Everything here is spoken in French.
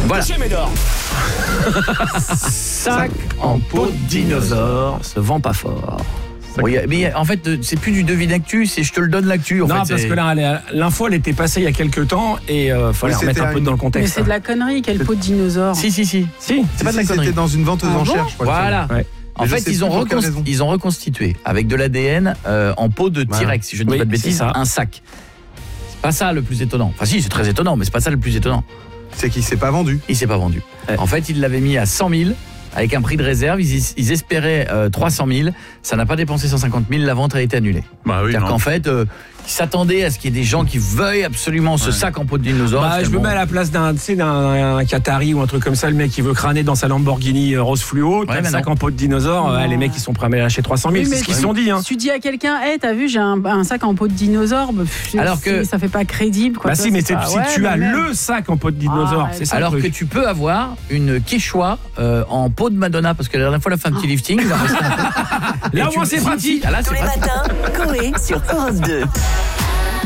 Voilà. Sac en peau de dinosaure se vend pas fort. Bon, mais en fait, c'est plus du devine actu, c'est je te le donne l'actu. Non, parce que là, l'info, elle était passée il y a quelques temps et fallait remettre un peu dans le contexte. Mais c'est de la connerie, quelle peau de dinosaure. Si. C'est pas de la connerie. C'était dans une vente aux enchères, je crois. Voilà. Ouais. En fait, ils ont reconstitué avec de l'ADN en peau de T-Rex, si je ne dis pas de bêtises, un sac. C'est pas ça le plus étonnant. Enfin si, c'est très étonnant, mais c'est pas ça le plus étonnant. C'est qu'il s'est pas vendu. Il s'est pas vendu. En fait, ils l'avaient mis à 100 000 avec un prix de réserve. Ils espéraient 300 000. Ça n'a pas dépensé 150 000. La vente a été annulée. Bah oui, C'est-à-dire qu'en fait, ils s'attendaient à ce qu'il y ait des gens qui veuillent absolument ce sac en peau de dinosaure. Je me mets à la place d'un Qatari ou un truc comme ça, le mec qui veut crâner dans sa Lamborghini rose fluo, t'as un sac en peau de dinosaure, les mecs ils sont prêts à lâcher 300 000, c'est ce qu'ils se sont dit. Tu dis à quelqu'un, t'as vu, j'ai un sac en peau de dinosaure, alors que ça fait pas crédible. Quoi. Bah si, mais si tu as le sac en peau de dinosaure, c'est ça. Alors que tu peux avoir une Quechua en peau de Madonna, parce que la dernière fois, elle a fait un petit lifting. Là, au moins, c'est pratique. Tous les matins, Coé sur Europe 2.